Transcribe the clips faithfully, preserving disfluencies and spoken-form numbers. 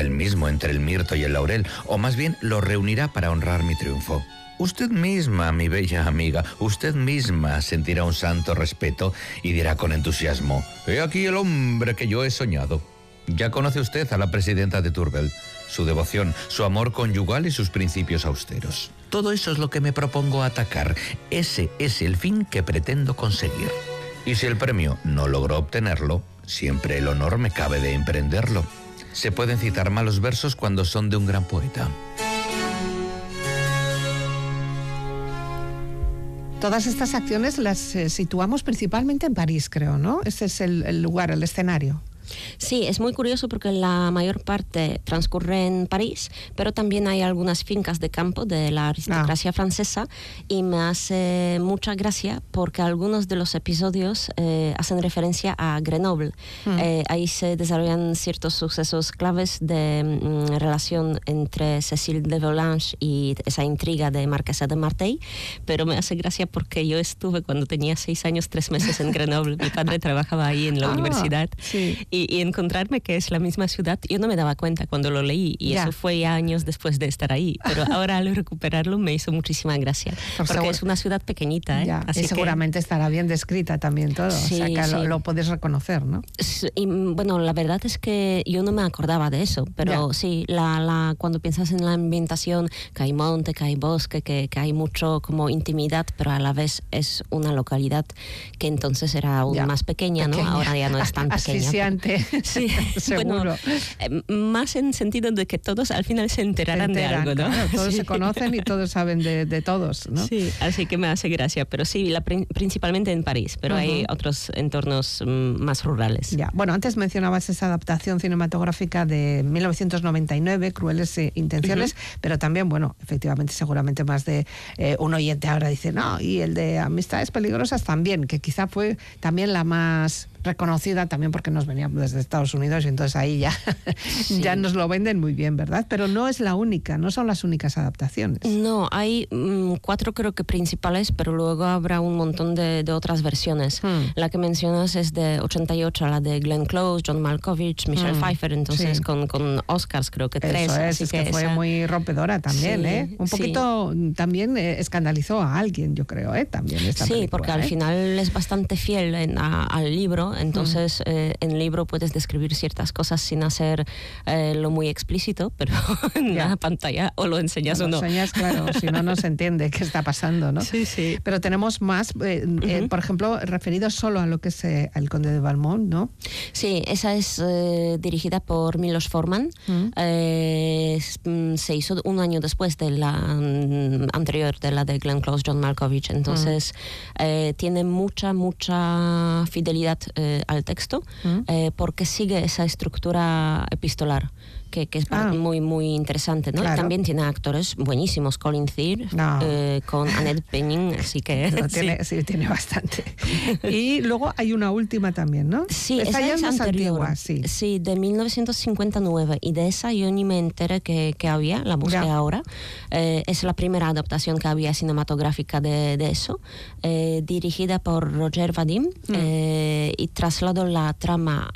él mismo entre el mirto y el laurel, o más bien lo reunirá para honrar mi triunfo. Usted misma, mi bella amiga, usted misma sentirá un santo respeto y dirá con entusiasmo: «He aquí el hombre que yo he soñado». Ya conoce usted a la presidenta de Turbel, su devoción, su amor conyugal y sus principios austeros. Todo eso es lo que me propongo atacar. Ese es el fin que pretendo conseguir. Y si el premio no logro obtenerlo, siempre el honor me cabe de emprenderlo. Se pueden citar malos versos cuando son de un gran poeta. Todas estas acciones las eh, situamos principalmente en París, creo, ¿no? Ese es el, el lugar, el escenario. Sí, es muy curioso porque la mayor parte transcurre en París, pero también hay algunas fincas de campo de la aristocracia ah. francesa, y me hace mucha gracia porque algunos de los episodios eh, hacen referencia a Grenoble. Mm. Eh, ahí se desarrollan ciertos sucesos claves de mm, relación entre Cécile de Volanges y esa intriga de Marquesa de Marteil, pero me hace gracia porque yo estuve cuando tenía seis años, tres meses en Grenoble. Mi padre trabajaba ahí en la ah, universidad. Sí. Y, y encontrarme que es la misma ciudad, yo no me daba cuenta cuando lo leí, y ya. eso fue ya años después de estar ahí, pero ahora al recuperarlo me hizo muchísima gracia, Por porque seguro. es una ciudad pequeñita, ¿eh? Ya. Así y seguramente que... estará bien descrita también todo, sí, o sea que sí. lo, lo puedes reconocer, ¿no? Y bueno, la verdad es que yo no me acordaba de eso, pero ya. sí, la, la, cuando piensas en la ambientación, que hay monte, que hay bosque, que, que hay mucho como intimidad, pero a la vez es una localidad que entonces era aún ya. más pequeña, pequeña, ¿no? Ahora ya no es tan pequeña. Asfixiante. Sí, seguro. Bueno, eh, más en sentido de que todos al final se enterarán se enteran, de algo, ¿no? Claro, todos sí. se conocen y todos saben de, de todos, ¿no? Sí, así que me hace gracia, pero sí, la, principalmente en París, pero uh-huh. hay otros entornos um, más rurales. Ya, bueno, antes mencionabas esa adaptación cinematográfica de mil novecientos noventa y nueve, Crueles eh, Intenciones, uh-huh. pero también, bueno, efectivamente, seguramente más de eh, un oyente ahora dice, no, y el de Amistades Peligrosas también, que quizá fue también la más reconocida, también porque nos veníamos desde Estados Unidos y entonces ahí ya, sí. ya nos lo venden muy bien, ¿verdad? Pero no es la única, no son las únicas adaptaciones. No, hay mmm, cuatro creo que principales, pero luego habrá un montón de, de otras versiones. Hmm. La que mencionas es de ochenta y ocho, la de Glenn Close, John Malkovich, Michelle hmm. Pfeiffer, entonces sí. con, con Oscars creo que tres. Eso es, así es que, que fue esa... muy rompedora también, sí, ¿eh? Un poquito sí. también eh, escandalizó a alguien, yo creo, ¿eh? También esta Sí, película, porque ¿eh? al final es bastante fiel en, a, al libro, entonces... Hmm. Eh, en el libro puedes describir ciertas cosas sin hacer eh, lo muy explícito, pero en yeah. la pantalla o lo enseñas o no. Lo enseñas, claro, si no, no se entiende qué está pasando, ¿no? Sí, sí. Pero tenemos más, eh, uh-huh. eh, por ejemplo, referido solo a lo que es eh, El Conde de Valmont, ¿no? Sí, esa es eh, dirigida por Milos Forman. Uh-huh. Eh, se hizo un año después de la um, anterior, de la de Glenn Close, John Malkovich. Entonces, uh-huh. eh, tiene mucha, mucha fidelidad eh, al texto. ¿Mm? Eh, porque sigue esa estructura epistolar que, que es ah. muy muy interesante, ¿no? Claro. Y también tiene actores buenísimos, Colin Firth, no. eh, con Annette Bening, así que no, sí. Tiene, sí, tiene bastante. Y luego hay una última también, ¿no? Sí, esa, esa ya es más anterior, antigua, sí. Sí, de mil novecientos cincuenta y nueve, y de esa yo ni me enteré que, que había, la busqué ya. ahora. Eh, es la primera adaptación que había cinematográfica de, de eso, eh, dirigida por Roger Vadim, mm. eh, y trasladó la trama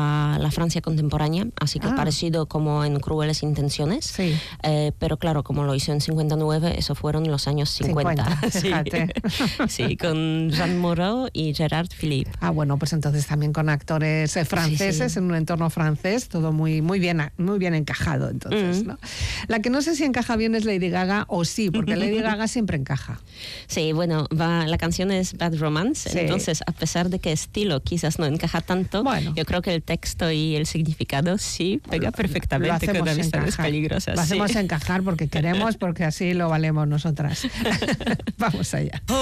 a la Francia contemporánea, así que ah. parecido como en Crueles Intenciones, sí. eh, pero claro, como lo hizo en cincuenta y nueve, eso fueron los años cincuenta. cincuenta, sí. sí, con Jean Moreau y Gerard Philippe. Ah, bueno, pues entonces también con actores eh, franceses, sí, sí. en un entorno francés, todo muy, muy, bien, muy bien encajado, entonces, mm. ¿no? La que no sé si encaja bien es Lady Gaga, o sí, porque Lady Gaga siempre encaja. Sí, bueno, va, la canción es Bad Romance, sí. entonces a pesar de que estilo quizás no encaja tanto, bueno. yo creo que el texto y el significado sí pega perfectamente. Lo hacemos con Amistades Peligrosas. Lo hacemos sí. encajar porque queremos, porque así lo valemos nosotras. Vamos allá.